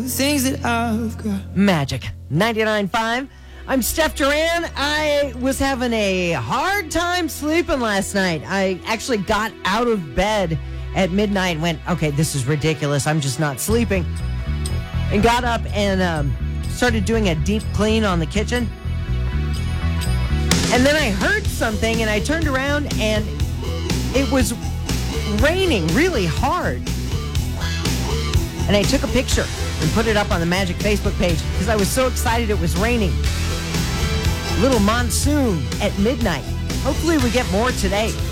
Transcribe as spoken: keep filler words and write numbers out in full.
Things that I've got. Magic ninety-nine point five. I'm Steph Duran. I was having a hard time sleeping last night. I actually got out of bed at midnight and went, okay, this is ridiculous. I'm just not sleeping. And got up and um, started doing a deep clean on the kitchen. And then I heard something and I turned around and it was raining really hard. And I took a picture and put it up on the Magic Facebook page because I was so excited it was raining. Little monsoon at midnight. Hopefully we get more today.